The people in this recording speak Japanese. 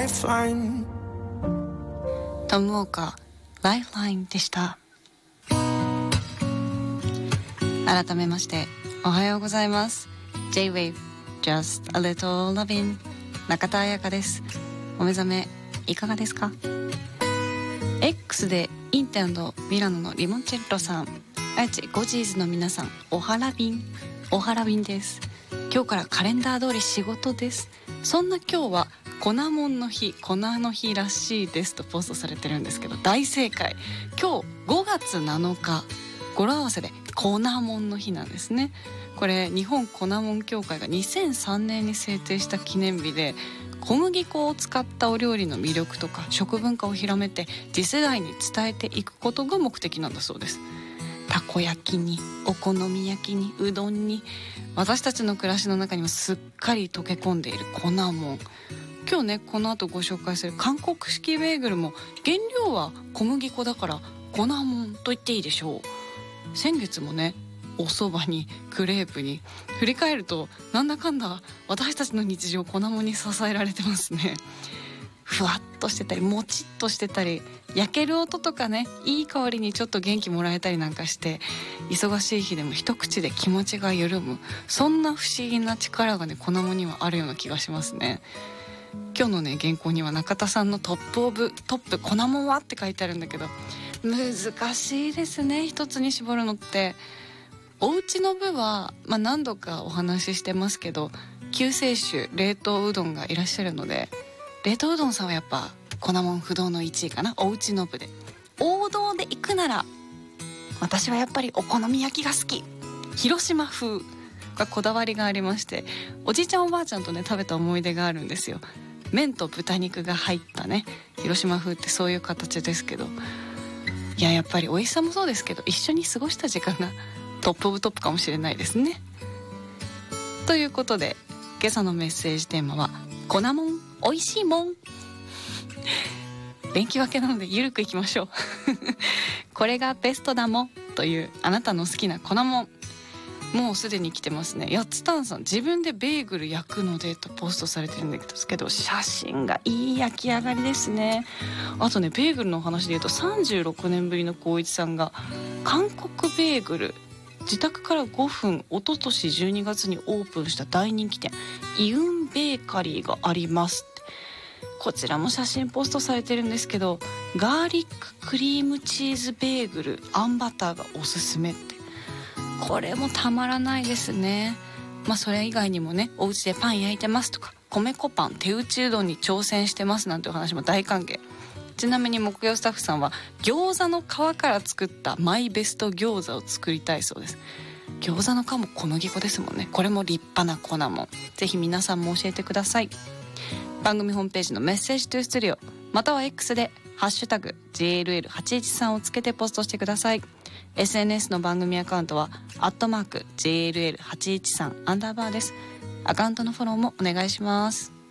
Lifeline。 トム・ウォーカー、ライフラインでした。改めましておはようございます。 J-Wave Just a Little Lovin'、 中田彩香です。お目覚めいかがですか？ X でインテ&ミラノのリモンチェッロさん、愛知ゴジーズの皆さん、おはらびん、おはらびんです。今日からカレンダー通り仕事です。そんな今日は粉もんの日、粉の日らしいですとポストされてるんですけど、大正解。今日5月7日語呂合わせで粉もんの日なんですね。これ日本粉もん協会が2003年に制定した記念日で、小麦粉を使ったお料理の魅力とか食文化を広めて次世代に伝えていくことが目的なんだそうです。たこ焼きにお好み焼きにうどんに、私たちの暮らしの中にもすっかり溶け込んでいる粉もん。今日ね、この後ご紹介する韓国式ベーグルも原料は小麦粉だから粉もんと言っていいでしょう。先月もね、お蕎麦にクレープに、振り返るとなんだかんだ私たちの日常粉もんに支えられてますね。ふわっとしてたりもちっとしてたり、焼ける音とかね、いい香りにちょっと元気もらえたりなんかして、忙しい日でも一口で気持ちが緩む、そんな不思議な力がね、粉もんにはあるような気がしますね。今日のね、原稿には中田さんのトップオブトップ粉もんはって書いてあるんだけど、難しいですね、一つに絞るのって。お家の部は、何度かお話ししてますけど、救世主冷凍うどんがいらっしゃるので、冷凍うどんさんはやっぱ粉もん不動の1位かな。お家の部で王道で行くなら、私はやっぱりお好み焼きが好き。広島風がこだわりがありまして、おじいちゃんおばあちゃんとね食べた思い出があるんですよ。麺と豚肉が入ったね、広島風ってそういう形ですけど、いや、やっぱり美味しさもそうですけど、一緒に過ごした時間がトップオブトップかもしれないですね。ということで今朝のメッセージテーマは粉もん、美味しいもん。連休明けなのでゆるくいきましょう。これがベストだもんというあなたの好きな粉もん、もうすでに来てますね。やつたんさん、自分でベーグル焼くのでとポストされてるんですけど、写真がいい焼き上がりですね。あとね、ベーグルのお話で言うと36年ぶりの光一さんが韓国ベーグル、自宅から5分、一昨年12月にオープンした大人気店イウンベーカリーがありますって。こちらも写真ポストされてるんですけど、ガーリッククリームチーズベーグルあんバターがおすすめって、これもたまらないですね。それ以外にもね、お家でパン焼いてますとか、米粉パン手打ちうどんに挑戦してますなんてお話も大歓迎。ちなみに木曜スタッフさんは餃子の皮から作ったマイベスト餃子を作りたいそうです。餃子の皮も小麦粉ですもんね。これも立派な粉もん。ぜひ皆さんも教えてください。番組ホームページのメッセージトゥーストゥディオ、または X でハッシュタグ JLL813 をつけてポストしてください。 SNS の番組アカウントは@JLL813 アンダーバーです。アカウントのフォローもお願いします。